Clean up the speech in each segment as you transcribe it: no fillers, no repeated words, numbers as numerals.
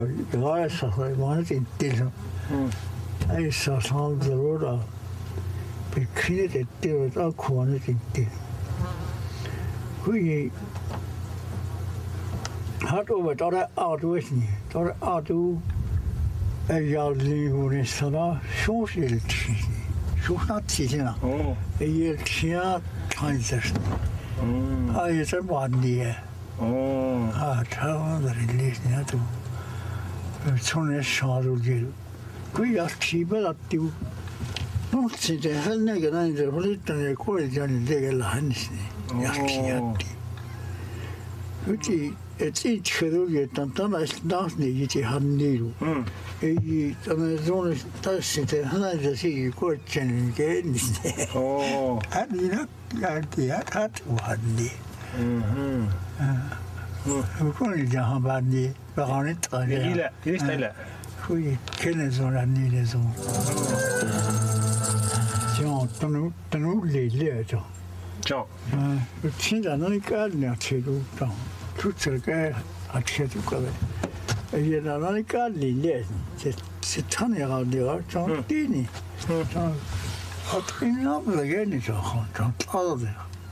غاية صخرة ما تنتظر أي صخرة ضرورة بكينة تنتظر أكو ما تنتظر كوي هاتو بتوره آدوسني توره آدو أيالي ونسنا شو شيلتشي شو ناتشينا يلتشيا تانزر هاي تبادية هذا اللي ناتو 손에 샤루질 그 약치발 앞뒤고 너 진짜 할 내가 이제 홀리터에 코에 전에 되게 한시네 약치야티 그치 에치 처로게 단단한 나스네 이제 한 일로 이 저는 손에 다시 하나씩 코 전에 게 있네 아니나 야티야 타투 한디 그거는 이제 한 반디 바가니 타게 이래 이래 그게 걔네선 아니래서 저 또는 레레죠 저 진짜 너니까 내가 제도 좀 주체가 아치도 거래 이게 나니까 레레 제 찬이가 내가 좀 뛰니 좀 어떻게 나보게 좀 따라돼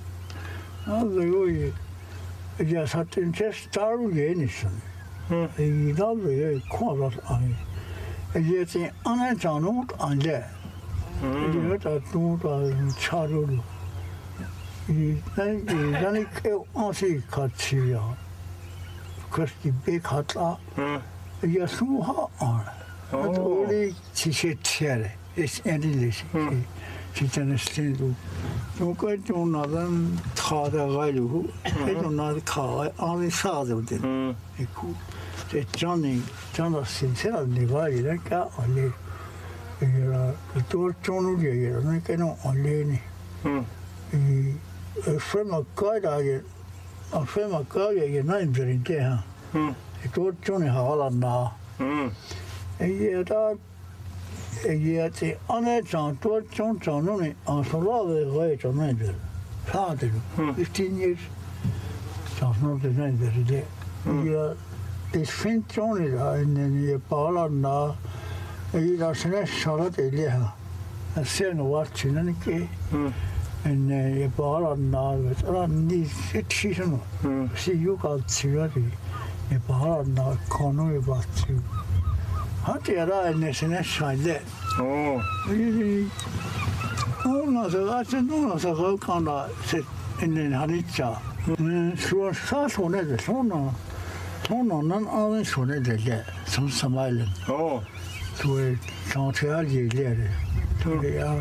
아주 이제 사진 제 스타로 예니선 이 나도 코가 아니 이제 안에 장로 안돼 이제 다 두다 차로로 이 나니 그 어시 같이야 그렇게 베카타 이제 수하 우리 지시체래 에스엔딜리시 진짜는 스틸도 누가 좀 나는 타다가지고 해도 나도 가 안에 사도 돼. 그 제전이 전화 신세라 내가 이렇게 알리 이라 또 쪽으로 얘기하는 게는 알리니. 이 프레마카다게 프레마카게 나인들인데 하. 또 쪽에 하라나. 이게 다 이게 안에 장도 좀 전에 안sol아에 거의 전에들 사들 15 years 장도 전에들이 이게 디스펜션이라 있는 바라나 이라 신의 샤라데리아 세는 와치는 게 네 바라나 그런데 시티는 시유가 지역이 바라나 코너에 봤지 하티야라 내신의 샤데 나서 나서 간다 있는 하니까 수어 사소네 손은 안에 손에 되게 섬섬하는 그 상태하지 이래래 그래야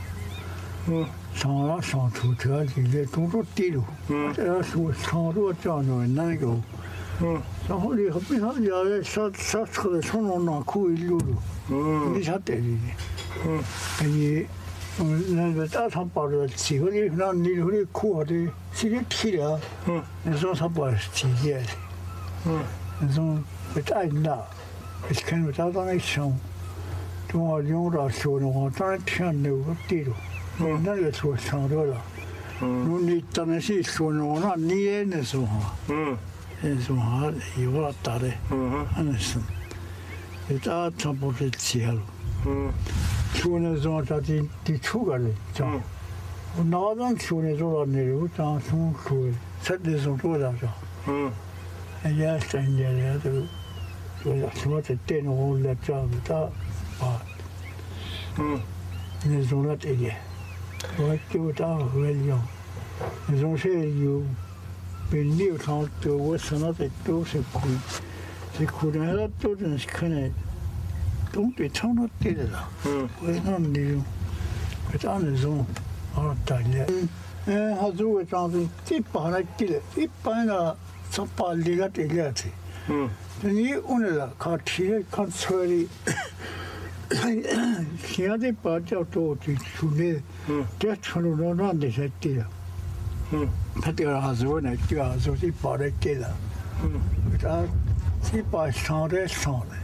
상라 상투하지 이래 동도 뛰고 그래서 상로 짜는 나고 저홀이 허비하냐 사스가 손으로 구일로로 이 사태지 아니 내가 따뜻한 바로 지금이 난 일이 구하되 시리 키라 그래서 사발 지게 그래서 그다이나 이렇게 자다가 있어 또 용라 쇼는 어떤 편내고 뛰고 나를 저 상로라 눈이 있다는 시 쇼는 니에서 그래서 이거 따래 하는서 다 잡을 지할 추원에서 자기 뒤추가래 자 나던 추원에서 내리고 장수 그 set에서 돌아서 이제 생겨야도 그 아침에 때는 올랐자부터 봐 그래서 나한테 그것도 왜요 그래서 세요 빌리오 상도 워서나도 또 세고 세고는 또는 스캔에 동대 창로 때라 왜는 니 그다음에서 알았다래 하주에 장도 띠빠나 띠래 띠빠나 서빨리가 되려지 이 오늘 같이 컨설이 시야대 빠져 또 주네 대처로 나한테 했대요 파티가 하주에 내가 저기 빠르게다 그다 띠빠 상대 상대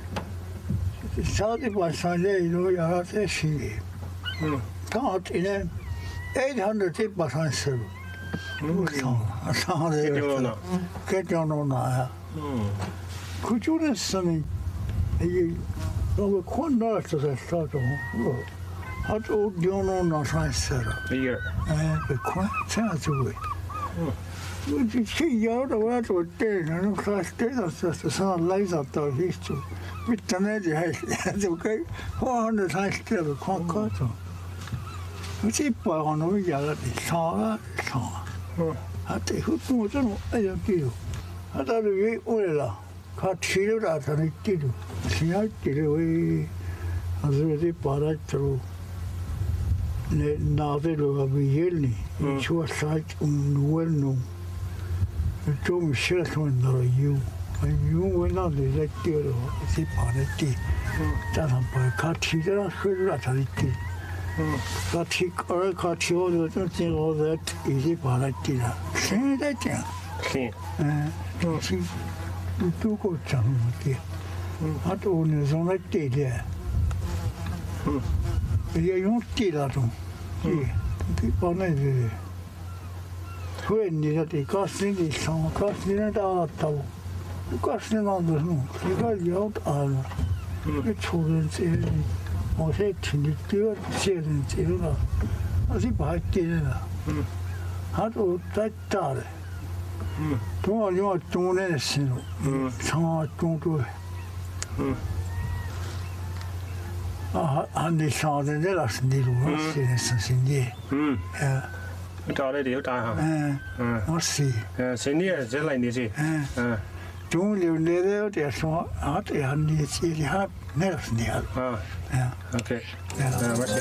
사디 바산에 이로 야세 시 다한테는 800 띠빠 산서 상대 그잖아 kulturens något konstigt så startar att ordionerna transferar. Det gör. Det kan säga så. Det ska göra vad jag tror det är. Nu klass det så läsa då visst. Vet ni det här? Det okej. Har han det transfer kan kan. Det är bara något jag sa. Att det hur måste nog jag blir. Att det är ola. Kaçırır atanıktı. Siyah dili Hazreti Paratro ne nadelo abiyelni. Çuva saç nuelno. Tom şerhon darayu. Ayun ve nadele diyor. Si Parati. Tamam pa kaçırır şöyle atanıktı. Kaçıyor da tirodet izi Parati da. Sen de ya. Sen. Du går sammen med at ordne sådan et del der. Jeg er jo ikke der, du. Det er bare noget. Hvordan er det? Gassen er sådan. Gassen er der, der. Gassen er andre nu. Det gør jeg alle. Jeg tror, den ser det. Og så er det lidt dyrt, ser den til dig. Og så er bare det der. Har du det? 또 요 돈에서 상황 정도 안돼 사는 데라 신디로 왔으니까 신디 đó đây điều ta hả 맞지 xin đi sẽ lại đi gì 좀 내려 돼서 아때 한 일이 하 내렸네요 ok 맞지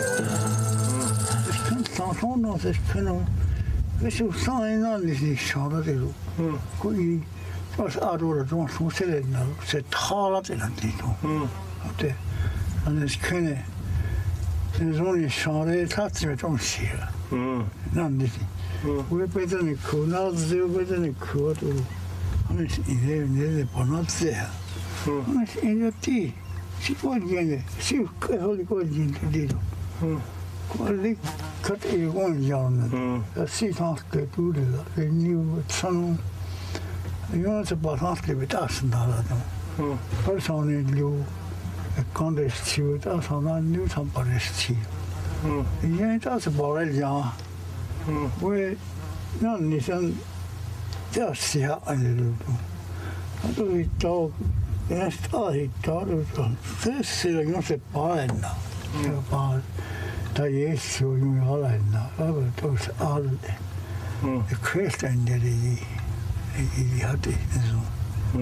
그 상황은 그는 그래서 상황은 이제 shadow 거의 아로라 좀 소설했나 제 타라지는데도 어때 나는 스크네 저는 샤레 타치면 좀 싫어 난데 왜 배드니 그나즈 배드니 그것도 하면 이제 내내 번호세 하면 이제 시포기네 시커리고진데도 콜리 kat egon jannen. Dat ziet hartstikke goed uit. De nieuwe zon. Jongens op wat hartstikke met assen daar dan. Dat zou niet doen. Ik kan het zien. Dat zou dan nu dan pas zien. Je dat is wel ja. We dan niet dan. Dat is ja aan de doen. Dat doe ik toch. En sta ik daar dan. Dat is er jongens op paarden. Paarden. Da Jesu junge Holländer, aber das alle. Die Christen, die hatte ich so.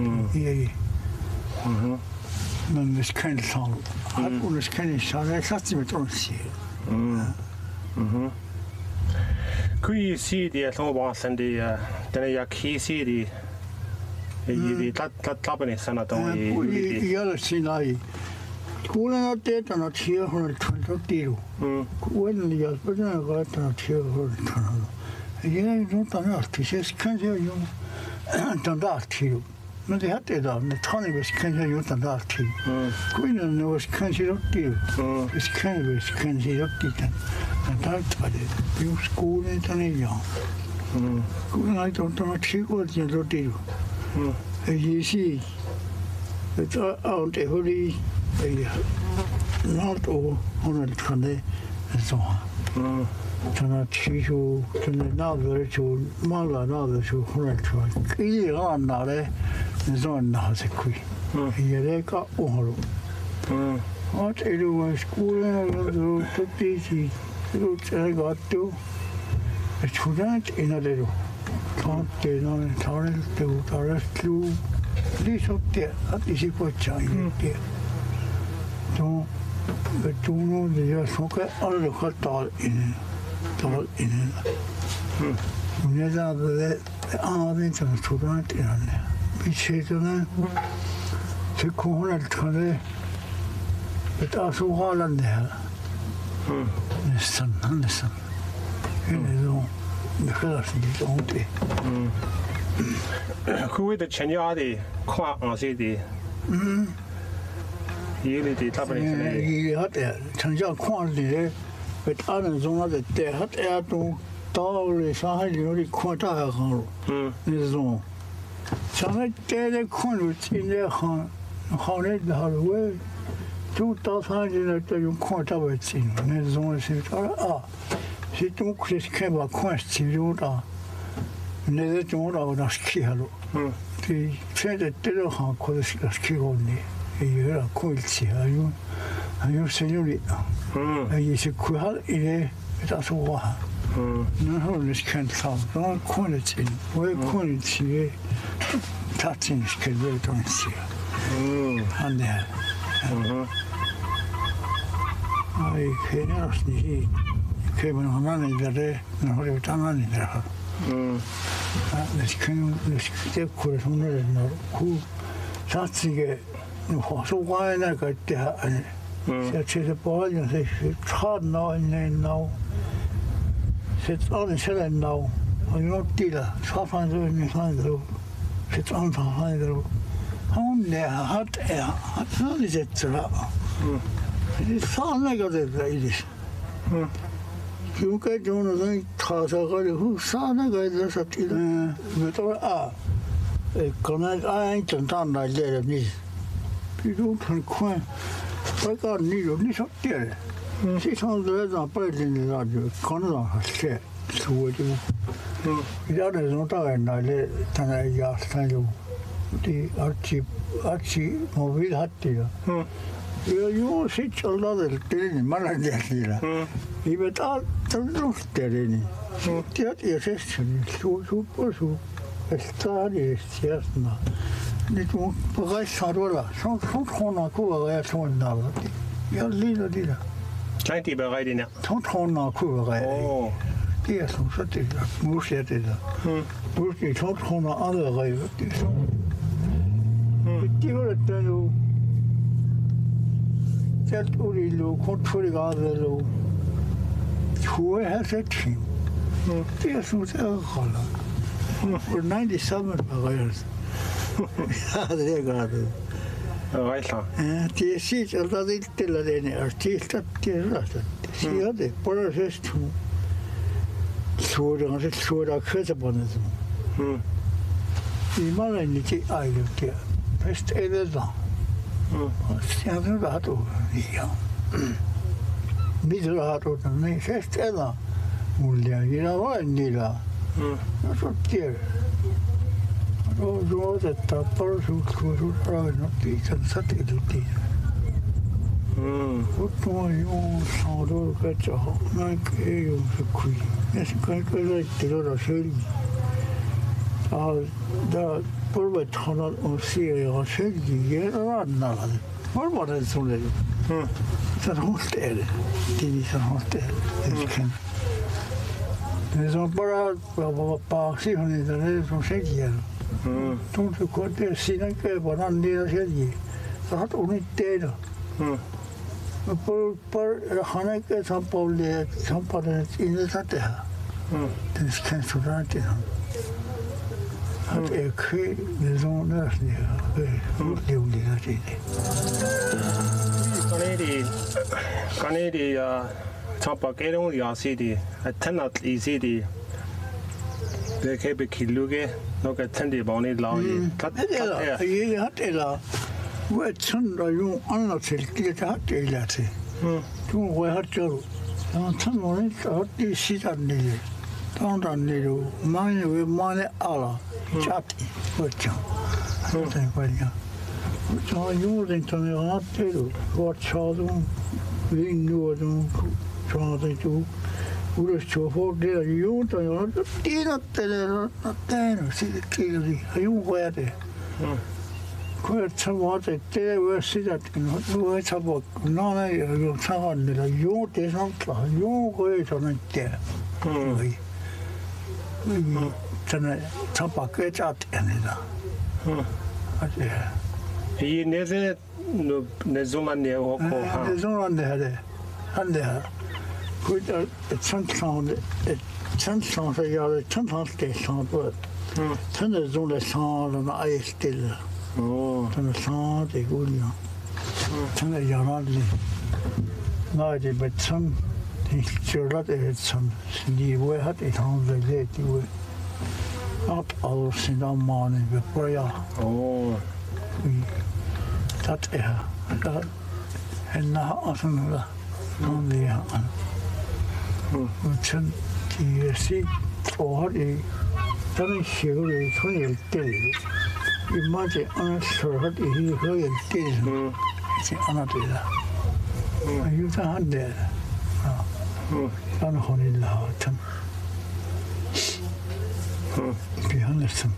Men das kann ich sagen. Und das kann ich sagen, das hat sie mit uns hier. Kui si di so ba san di den ya ki si di di tabane sana to Ja, das sind ei. Kuulen että on tieholla tiru. Kuulen ja pitää kaattaa tieholla. Ja nyt on ahti se kan se jo. Tanda tiru. Men det hade det ne tani vis kan se jo tanda tiru. Kuulen no vis kan se tiru. Vis kan se tiru. Tanda var det. Jo skolen tani ja. Kuulen ai tanda tiru ja tiru. Ja si. Det är inte hur Nord og hun kan så. Sådan chiso, sådan noget så meget noget så hun så. I andre det sådan noget så kui. Jeg det kan og. Og det er skolen og så det er godt du. Student en det du. Kan det noget der er du. Det så det at I på chain det. Så du nu det jeg så kan alle kan tal ind. Men jeg der det arbejde som student i den. Vi sætter til corona det er så Holland der. Næsten. Det kan ikke ondt. Kui det kjenner de kvar anser de. Hele det tabene. Ja, det kjenner kvar det. Et andet sådan det har du dårligt så har jo de kvar der har. Det så. Sådan det kun ud i det han det har været. Du der fandt det jo kun der var til. Men så siger så du kan være kunstigt der. Nede du der sker du. Det fandt det der han kunne ske ordentligt. Jeg er kulti han jo siger det. Jeg skal kunne have det der så var. Nu har vi kendt ham. Der kunne til. Hvor kunne til. Tatsin skal være den siger. Han der. Jeg kender os lige. Jeg man anden der når har det anden der. Det kunne hun når kunne satsige nu så var jeg godt der. Så til det bolden så 13 år nu. Sæt on selv nu. Og nu det der. Så fandt jeg min hand. Sæt on for hand. Hun der har sådan lidt der. Det sådan ikke det der i det. Du kan jo noget træse godt hus sådan godt så til. Ved du kan jeg ikke den der lære mig. Du kan kun så går ni jo lige så der. Så sådan der på den der kan der have så det. Det er sådan der er den er jeg står det archi mobil hat det. Jo sit allada det man er det. I vet alt det det er så så stadig stjerne. Det må på rejse har du der. Så kroner kunne være sådan der. Jeg lider det der. Klein de bereit ja. Så kroner kunne være. Det er så det der. Muser det der. Måske så kroner allerede det så. Det var det nu. Det ud i lo kontoret lo. Hvor har det ting? Det er så der holder. For 97 bereit. Ja, det er godt. Rejser. Det er sit, og der er ikke til at den artist, det er ret. Det siger det. Bare så så det, så der kører på det. I må ikke til ejle der. Fest er det der. Og stjernen der har du. Ja. Midt har du den. Nej, fest er der. Mulig. Der var en lille. Og så der. Og det der bare så det kan så det det. Og nu jo så du kan så man kan jo så kunne. Jeg skal ikke det der selv. Og der på tråden og ser og selv de er noget. Hvor var det så det? Så holdt det. Det er så holdt det. Det kan. Det er så bare se hun det der som selv. Du så godt det siden kan hvordan det er selv. Så har du ikke det der. Og på han ikke så på det som på det i det der. Det skal så der det. At jeg kan det sådan der leve det kan det tappa kerung ja sidi at tanat i sidi det kan be kiluge nok at tande bone lavi tat jeg har det der hvor sådan der jo andre til det har det der til du hvor har du så sådan ikke og det sidder nede der nede mange alle chat hvor det var ja så jo den sådan har det hvor så vi nu du så det du ude så for det jo der det så det jo hvor er det kunne tage hvor det er jo sidder nu er så hvor når jeg jo tager det jo det er sådan klar jo går sådan der sådan så pakket at der i nede nu nezuman ne og det sådan det han der kunne sådan så jeg det sådan på sådan det sådan sådan og ej stille sådan sådan det går ja sådan jeg har det nej det er sådan det er det sådan lige hvor har det han det det At alle sin ommaning ved Bøya. Dat henne har sådan noget. Nogle lige han. Uden de sig forhold i den sjæle tunel del. I måtte andet forhold i hele høje del. Til andre dele. Og jo der han der. Sådan hun i lavet. Behandlet.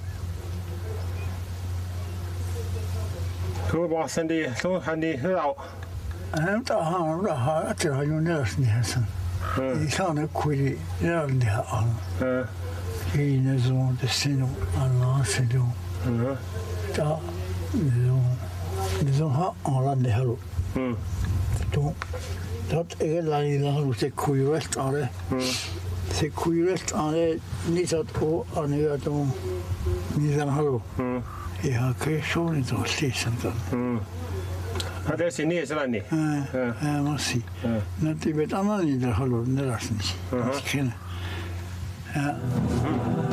Hoe was het die? Zo gaan die heel oud. En daar har at der jo næsten sådan. I sådan kunne jeg det her. I næsten det sino Allah sino. Der det har Allah det her. Du dat er la det kunne rest alle. Se kunne rest alle niet dat o aan je dan niet dan hallo. Ja, kreeg zo'n interessant dan. Dat is niet eens lang niet. Ja, maar zie. Dat die met allemaal niet de hallo, dat is niet. Ja.